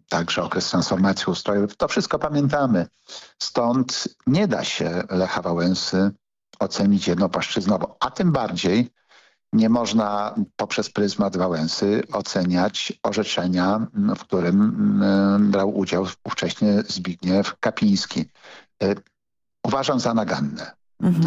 także okres transformacji ustrojowej. To wszystko pamiętamy. Stąd nie da się Lecha Wałęsy ocenić jednopłaszczyznowo, a tym bardziej nie można poprzez pryzmat Wałęsy oceniać orzeczenia, w którym brał udział ówcześnie Zbigniew Kapiński. Uważam za naganne.